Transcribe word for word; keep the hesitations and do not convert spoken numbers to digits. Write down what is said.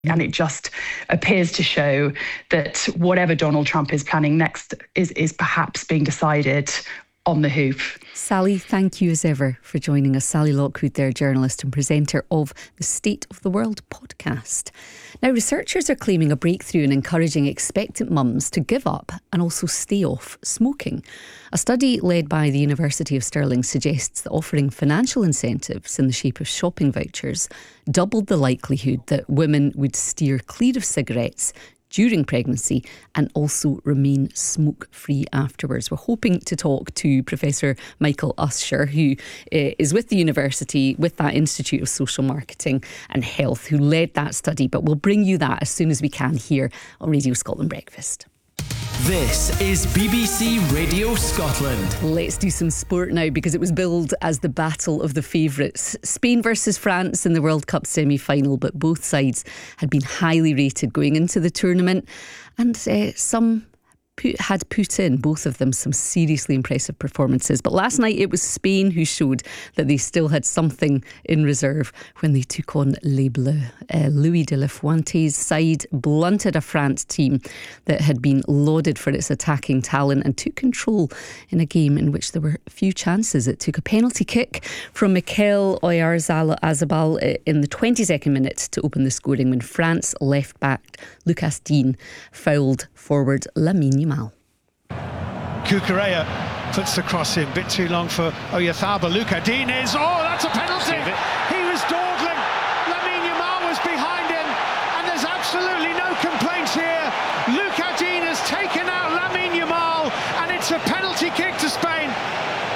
And it just appears to show that whatever Donald Trump is planning next is, is perhaps being decided on the hoof. Sally, thank you as ever for joining us. Sally Lockwood there, journalist and presenter of the State of the World podcast. Now, researchers are claiming a breakthrough in encouraging expectant mums to give up and also stay off smoking. A study led by the University of Stirling suggests that offering financial incentives in the shape of shopping vouchers doubled the likelihood that women would steer clear of cigarettes during pregnancy and also remain smoke-free afterwards. We're hoping to talk to Professor Michael Usher, who uh, is with the university, with that Institute of Social Marketing and Health, who led that study. But we'll bring you that as soon as we can here on Radio Scotland Breakfast. This is B B C Radio Scotland. Let's do some sport now, because it was billed as the battle of the favourites. Spain versus France in the World Cup semi-final, but both sides had been highly rated going into the tournament, and uh, some put, had put in, both of them, some seriously impressive performances. But last night it was Spain who showed that they still had something in reserve when they took on Les Bleus. Uh, Luis de la Fuente's side blunted a France team that had been lauded for its attacking talent and took control in a game in which there were few chances. It took a penalty kick from Mikel Oyarzabal in the twenty-second minute to open the scoring when France left back Lucas Digne fouled forward Lamine Yamal. Cucurella puts the cross in, bit too long for Oyarzabal. Lucas Digne is, oh, that's a penalty. He was dawdling. Lamine Yamal was behind him, and there's absolutely no complaints here. Lucas Digne has taken out Lamine Yamal, and it's a penalty kick to Spain.